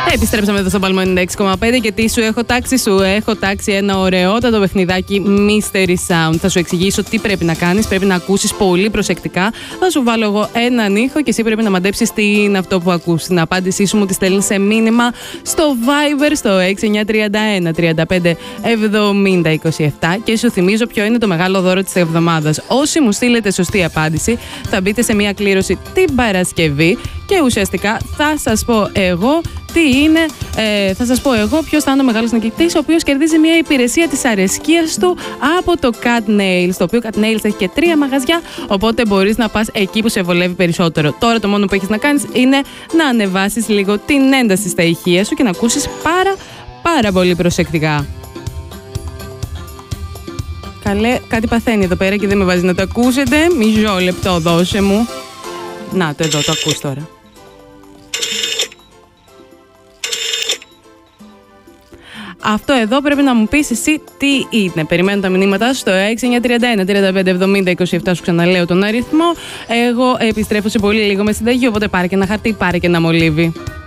Επιστρέψαμε εδώ στο Παλμό 96,5 και τι σου έχω τάξει? Σου έχω τάξει ένα ωραιότατο παιχνιδάκι Mystery Sound. Θα σου εξηγήσω τι πρέπει να κάνεις. Πρέπει να ακούσεις πολύ προσεκτικά. Θα σου βάλω εγώ έναν ήχο και εσύ πρέπει να μαντέψεις τι είναι αυτό που ακούς. Την απάντησή σου μου τη στέλνεις σε μήνυμα στο Viber στο 6931 35 70 27 και σου θυμίζω ποιο είναι το μεγάλο δώρο της εβδομάδας. Όσοι μου στείλετε σωστή απάντηση θα μπείτε σε μια κλήρωση την Παρασκευή και ουσιαστικά θα σας πω εγώ τι είναι, θα σας πω εγώ ποιος θα είναι ο μεγάλος νικητής, ο οποίος κερδίζει μια υπηρεσία της αρεσκίας του από το Cat Nails, το οποίο Cat Nails έχει και 3 μαγαζιά, οπότε μπορείς να πας εκεί που σε βολεύει περισσότερο. Τώρα το μόνο που έχεις να κάνεις είναι να ανεβάσεις λίγο την ένταση στα ηχεία σου και να ακούσεις πάρα πολύ προσεκτικά. Καλέ, κάτι παθαίνει εδώ πέρα και δεν με βάζει να το ακούσετε. Μισό λεπτό, δώσε μου. Να το εδώ, το ακούς τώρα. Αυτό εδώ πρέπει να μου πεις εσύ τι είναι. Περιμένω τα μηνύματά σου στο 6931 35 70 27. Σου ξαναλέω τον αριθμό. Εγώ επιστρέφω σε πολύ λίγο με συνταγή, οπότε πάρε και ένα χαρτί, πάρε και ένα μολύβι.